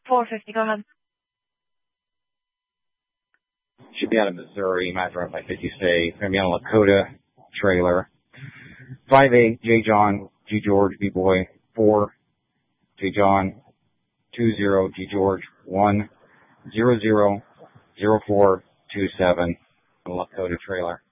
450, go ahead. Should be out of Missouri, might drive by 50 State. It's going to be on a Lakota trailer. 58 J. John, G. George, B. Boy, 4 J. John, 20 G. George, 1 00 0427 on a Lakota trailer.